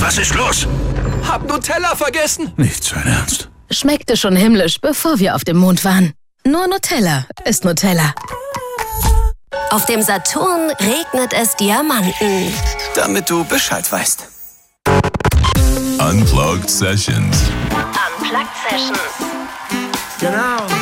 Was ist los? Hab Nutella vergessen. Nicht sein Ernst. Schmeckte schon himmlisch, bevor wir auf dem Mond waren. Nur Nutella ist Nutella. Auf dem Saturn regnet es Diamanten. Damit du Bescheid weißt. Unplugged Sessions. Unplugged Sessions. Genau.